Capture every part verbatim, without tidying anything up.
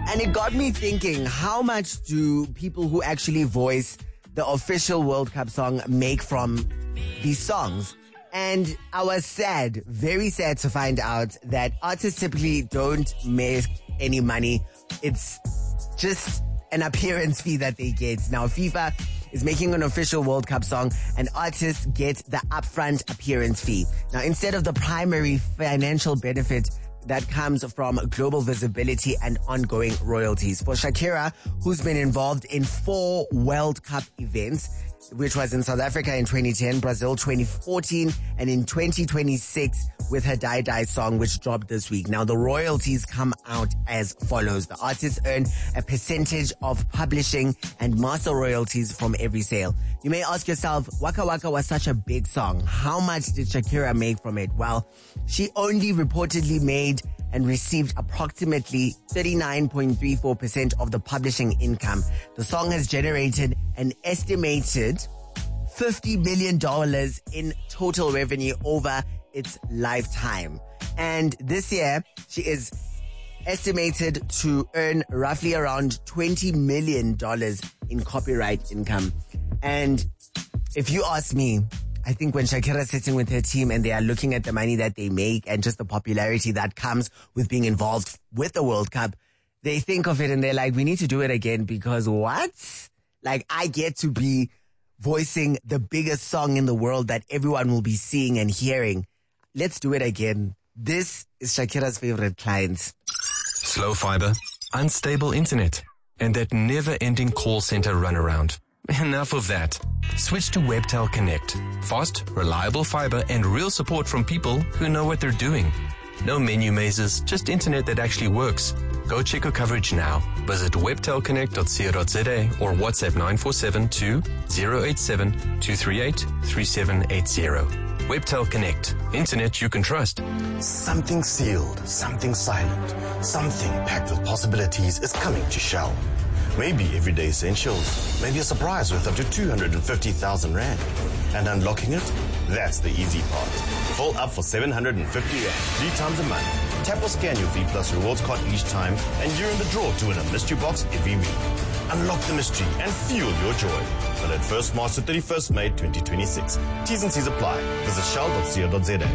And it got me thinking, how much do people who actually voice the official World Cup song make from these songs? And I was sad, very sad to find out that artists typically don't make any money. It's just an appearance fee that they get. Now, FIFA is making an official World Cup song and artists get the upfront appearance fee. Now, instead of the primary financial benefit that comes from global visibility and ongoing royalties. For Shakira, who's been involved in four World Cup events, which was in South Africa in twenty ten, Brazil twenty fourteen, and in twenty twenty-six with her Die Die song, which dropped this week. Now, the royalties come out as follows. The artists earn a percentage of publishing and master royalties from every sale. You may ask yourself, Waka Waka was such a big song. How much did Shakira make from it? Well, she only reportedly made and received approximately thirty-nine point three four percent of the publishing income. The song has generated an estimated fifty million dollars in total revenue over its lifetime. And this year, she is estimated to earn roughly around twenty million dollars in copyright income. And if you ask me, I think when Shakira is sitting with her team and they are looking at the money that they make and just the popularity that comes with being involved with the World Cup, they think of it and they're like, we need to do it again because what? Like, I get to be voicing the biggest song in the world that everyone will be seeing and hearing. Let's do it again. This is Shakira's favorite client. Slow fiber, unstable internet, and that never-ending call center runaround. Enough of that. Switch to Webtel Connect. Fast, reliable fiber, and real support from people who know what they're doing. No menu mazes, just internet that actually works. Go check your coverage now. Visit webtel connect dot co dot za or WhatsApp nine four seven two zero eight seven two three eight three seven eight zero. Webtel Connect. Internet you can trust. Something sealed, something silent, something packed with possibilities is coming to Shell. Maybe everyday essentials, maybe a surprise worth up to two hundred fifty thousand rand. And unlocking it? That's the easy part. Full up for seven hundred fifty rand, three times a month. Tap or scan your V Plus rewards card each time, and you're in the draw to win a mystery box every week. Unlock the mystery and fuel your joy. Valid first March to thirty-first May twenty twenty-six. T's and C's apply. Visit shell dot co dot za.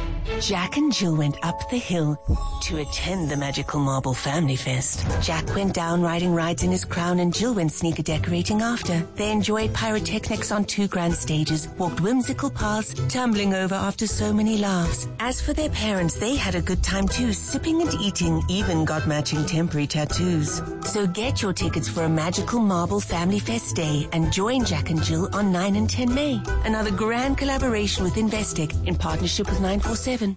Jack and Jill went up the hill to attend the magical Marble Family Fest. Jack went down riding rides in his crown and Jill went sneaker decorating after. They enjoyed pyrotechnics on two grand stages, walked whimsical paths, tumbling over after so many laughs. As for their parents, they had a good time too, sipping and eating, even got matching temporary tattoos. So get your tickets for a magical Marble Family Fest day and join Jack and Jill on nine and ten May. Another grand collaboration with Investec in partnership with nine four seven.